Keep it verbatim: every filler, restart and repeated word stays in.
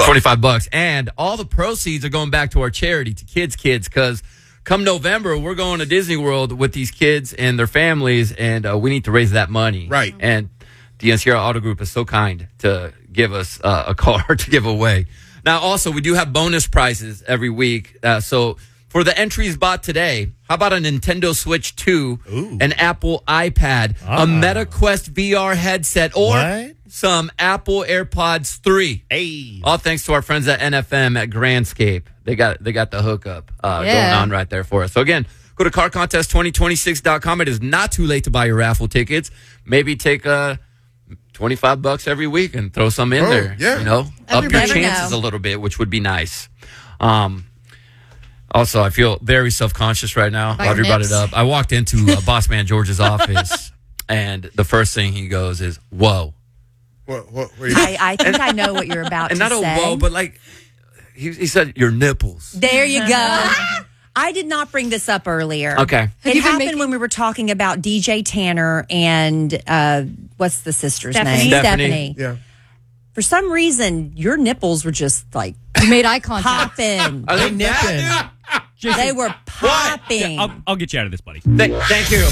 twenty-five bucks. And all the proceeds are going back to our charity, to Kids Kids, because come November, we're going to Disney World with these kids and their families, and uh, we need to raise that money. Right. And the Sierra Auto Group is so kind to give us uh, a car to give away. Now, also, we do have bonus prizes every week. Uh, so for the entries bought today, how about a Nintendo Switch two, Ooh. an Apple iPad, Ah. a MetaQuest V R headset, or What? some Apple AirPods three? Hey. All thanks to our friends at N F M at Grandscape. They got they got the hookup uh, Yeah. going on right there for us. So again, go to car contest twenty twenty-six dot com. It is not too late to buy your raffle tickets. Maybe take uh, twenty-five bucks every week and throw some in Oh, there. yeah. You know, up your Never chances know. a little bit, which would be nice. Um, also, I feel very self-conscious right now. Like Audrey brought it nips. up. I walked into uh, Boss Man George's office, and the first thing he goes is, "Whoa." What, what, what are you- I, I think I know what you're about And to not a say. whoa, but like, he, he said, your nipples. There you go. I did not bring this up earlier. Okay. Have It you been happened making- when we were talking about D J Tanner and uh, what's the sister's Stephanie. name? Stephanie. yeah. For some reason, your nipples were just like You made eye contact. popping. Are they nipping. They were popping. I'll, I'll get you out of this, buddy. Thank, thank you.